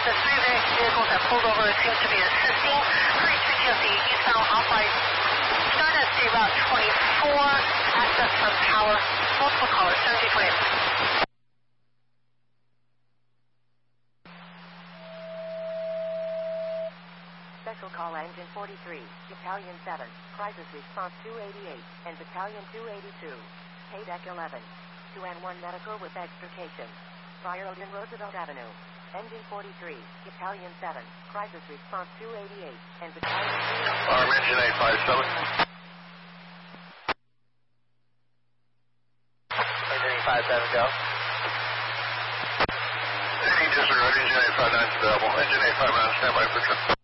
with the 3 vehicles that pulled over, it seems to be assisting. Current speaking of the eastbound off-light Stardust Route 24, access from tower. Multiple callers, 1728. Special call engine 43, Battalion 7, crisis response 288, and Battalion 282. Paydeck 11. 2N1 medical with extrication. Fire in Roosevelt Avenue. Engine 43, Battalion 7, crisis response 288, and Battalion 288. Arm engine 857. Engine 857, go. Any disregard, engine 859 is available. Engine 859, standby for trip.